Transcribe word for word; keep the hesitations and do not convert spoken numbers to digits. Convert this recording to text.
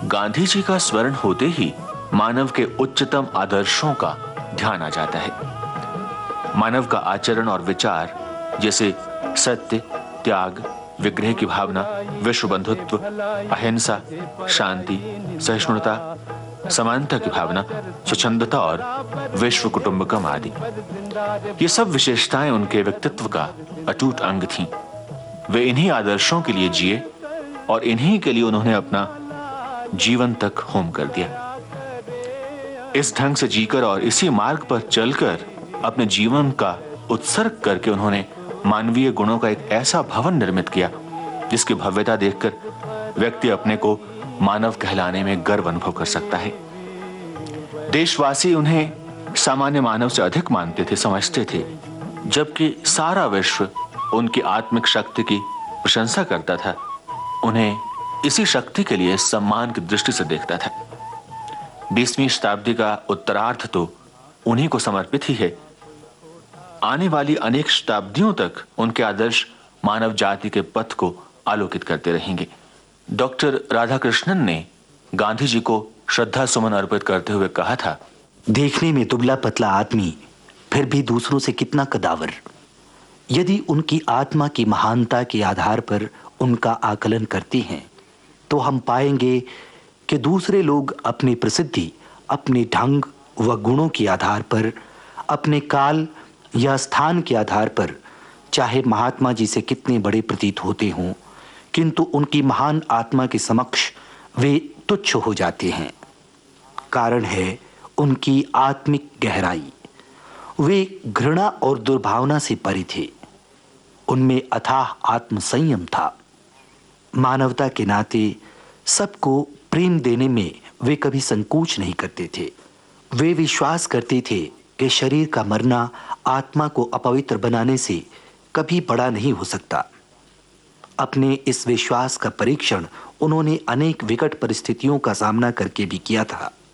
गांधी जी का स्मरण होते ही मानव के उच्चतम आदर्शों का ध्यान आ जाता है। मानव का आचरण और विचार जैसे सत्य, त्याग, विग्रह की भावना, विश्व बंधुत्व, अहिंसा, शांति, सहिष्णुता, समानता की भावना, स्वच्छंदता और विश्व कुटुंबकम आदि, ये सब विशेषताएं उनके व्यक्तित्व का अटूट अंग थीं। वे इन्हीं आदर्शों के लिए जिए और इन्हीं के लिए उन्होंने अपना जीवन तक होम कर दिया। इस ढंग से जीकर और इसी मार्ग पर चलकर अपने जीवन का उत्सर्ग करके उन्होंने मानवीय गुणों का एक ऐसा भवन निर्मित किया जिसकी भव्यता देखकर व्यक्ति अपने को मानव कहलाने में गर्व अनुभव कर सकता है। देशवासी उन्हें सामान्य मानव से अधिक मानते थे, समझते थे, जबकि सारा विश्व उनकी आत्मिक शक्ति की प्रशंसा करता था। उन्हें इसी शक्ति के लिए सम्मान की दृष्टि से देखता था। बीसवीं शताब्दी का उत्तरार्ध तो उन्हीं को समर्पित ही है। आने वाली अनेक शताब्दियों तक उनके आदर्श मानव जाति के पथ को आलोकित करते रहेंगे। डॉक्टर राधाकृष्णन ने गांधी जी को श्रद्धा सुमन अर्पित करते हुए कहा था, देखने में दुबला पतला आदमी, फिर भी दूसरों से कितना कदावर। यदि उनकी आत्मा की महानता के आधार पर उनका आकलन करते हैं तो हम पाएंगे कि दूसरे लोग अपनी प्रसिद्धि, अपने ढंग व गुणों के आधार पर, अपने काल या स्थान के आधार पर चाहे महात्मा जी से कितने बड़े प्रतीत होते हों, किंतु उनकी महान आत्मा के समक्ष वे तुच्छ हो जाते हैं। कारण है उनकी आत्मिक गहराई। वे घृणा और दुर्भावना से परे थे। उनमें अथाह आत्मसंयम था। मानवता के नाते सबको प्रेम देने में वे कभी संकोच नहीं करते थे। वे विश्वास करते थे कि शरीर का मरना आत्मा को अपवित्र बनाने से कभी बड़ा नहीं हो सकता। अपने इस विश्वास का परीक्षण उन्होंने अनेक विकट परिस्थितियों का सामना करके भी किया था।